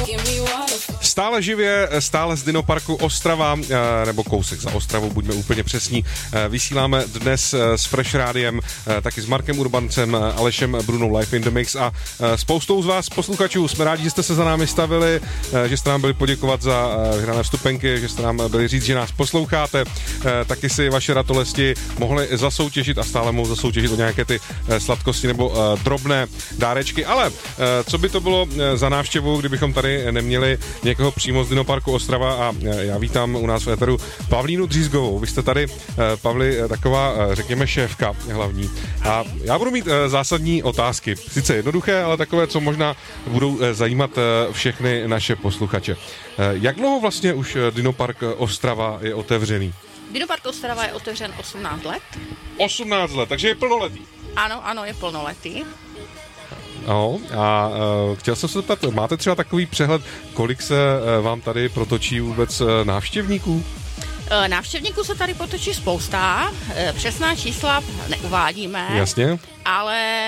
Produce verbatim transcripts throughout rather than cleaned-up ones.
Stále živě, stále z Dinoparku Ostrava, nebo kousek za Ostravou, buďme úplně přesní. Vysíláme dnes s Fresh Rádiem, taky s Markem Urbancem, Alešem Brunou Live in the Mix a spoustou z vás posluchačů. Jsme rádi, že jste se za námi stavili, že jste nám byli poděkovat za vyhrané vstupenky, že jste nám byli říct, že nás posloucháte. Taky si vaše ratolesti mohli zasoutěžit a stále mohou zasoutěžit o nějaké ty sladkosti nebo drobné dárečky. Ale co by to bylo za návštěvu, kdybychom tady neměli někoho přímo z Dinoparku Ostrava a já vítám u nás v éteru Pavlínu Dřízgovou. Vy jste tady, Pavli, taková, řekněme, šéfka hlavní. A já budu mít zásadní otázky. Sice jednoduché, ale takové, co možná budou zajímat všechny naše posluchače. Jak dlouho vlastně už Dinopark Ostrava je otevřený? Dinopark Ostrava je otevřen osmnáct let. osmnáct let, takže je plnoletý. Ano, ano, je plnoletý. No, a uh, chtěl jsem se zeptat, máte třeba takový přehled, kolik se uh, vám tady protočí vůbec uh, návštěvníků? Návštěvníků se tady potočí spousta, přesná čísla neuvádíme. Jasně. Ale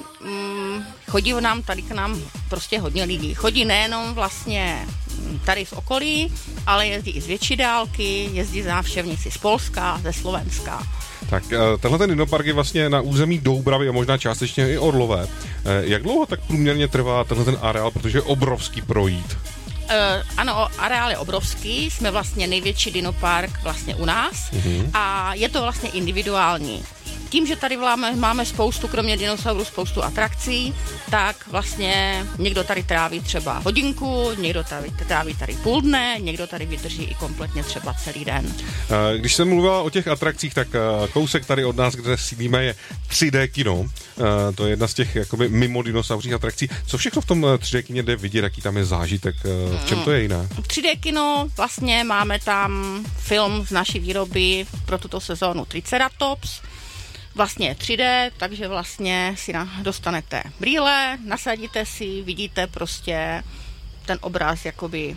mm, chodí nám tady k nám prostě hodně lidí. Chodí nejenom vlastně tady v okolí, ale jezdí i z větší dálky, jezdí návštěvníci z Polska, ze Slovenska. Tak tenhle ten Dinopark je vlastně na území Doubravy a možná částečně i Orlové. Jak dlouho tak průměrně trvá tenhle ten areál, protože je obrovský projít? Uh, ano, areál je obrovský, jsme vlastně největší dinopark vlastně u nás mm-hmm. a je to vlastně individuální. Tím, že tady máme, máme spoustu, kromě dinosaurů, spoustu atrakcí, tak vlastně někdo tady tráví třeba hodinku, někdo tady tráví tady půl dne, někdo tady vydrží i kompletně třeba celý den. Když jsem mluvila o těch atrakcích, tak kousek tady od nás, kde sídlíme, je tři dé kino. To je jedna z těch jakoby mimo dinosauřích atrakcí. Co všechno v tom tři dé kině jde vidět, jaký tam je zážitek? V čem to je jiné? tři dé kino, vlastně máme tam film z naší výroby pro tuto sezónu Triceratops. Vlastně tři dé, takže vlastně si na, dostanete brýle, nasadíte si, vidíte prostě ten obraz jakoby...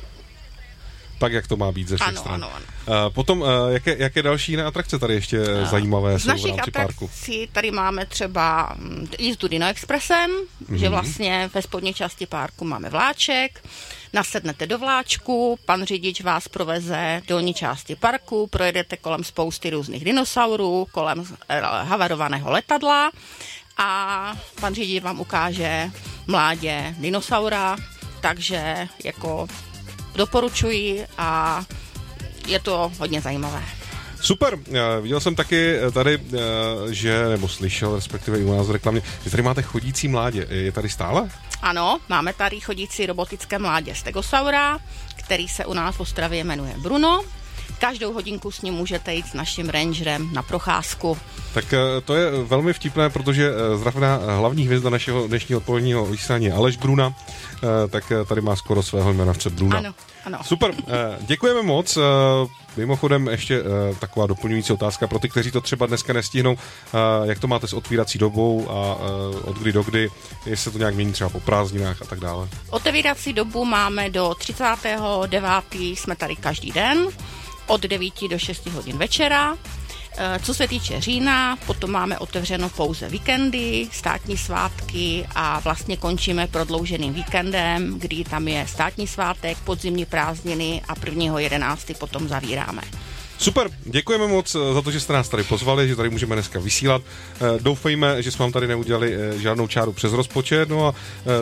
Tak, jak to má být ze všech ano, stran. Ano, ano. Uh, potom, uh, jaké, jaké další jiné atrakce tady ještě uh, zajímavé jsou v rámci parku? Tady máme třeba jízdu Dino Expressem, mm-hmm. že vlastně ve spodní části parku máme vláček, nasednete do vláčku, pan řidič vás proveze dolní části parku, projedete kolem spousty různých dinosaurů, kolem havarovaného letadla a pan řidič vám ukáže mládě dinosaura, takže jako doporučuji a je to hodně zajímavé. Super, viděl jsem taky tady, že, nebo slyšel, respektive i u nás v reklamě, že tady máte chodící mládě. Je tady stále? Ano, máme tady chodící robotické mládě Stegosaura, který se u nás v Ostravě jmenuje Bruno. Každou hodinku s ním můžete jít s naším rangerem na procházku. Tak to je velmi vtipné, protože zrovna hlavní hvězda našeho dnešního odpoledního vysílání je Aleš Bruna, tak tady má skoro svého jmenovce Bruna. Ano, ano. Super, děkujeme moc. Mimochodem ještě taková doplňující otázka pro ty, kteří to třeba dneska nestihnou. Jak to máte s otvírací dobou a od kdy do kdy, jestli se to nějak mění třeba po prázdninách a tak dále? Otevírací dobu máme do třicátého devátého jsme tady každý den, od devíti do šesti hodin večera. Co se týče října, potom máme otevřeno pouze víkendy, státní svátky a vlastně končíme prodlouženým víkendem, kdy tam je státní svátek, podzimní prázdniny a prvního jedenáctého potom zavíráme. Super, děkujeme moc za to, že jste nás tady pozvali, že tady můžeme dneska vysílat. Doufejme, že jsme vám tady neudělali žádnou čáru přes rozpočet, no a